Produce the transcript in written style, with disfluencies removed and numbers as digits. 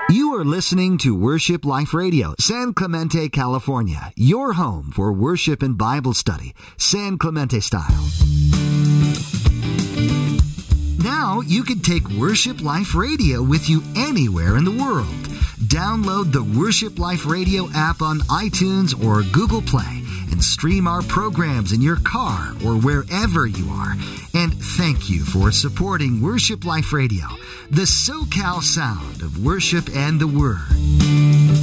You are listening to Worship Life Radio, San Clemente, California, your home for worship and Bible study, San Clemente style. Now you can take Worship Life Radio with you anywhere in the world. Download the Worship Life Radio app on iTunes or Google Play and stream our programs in your car or wherever you are. And thank you for supporting Worship Life Radio, the SoCal sound of worship and the Word.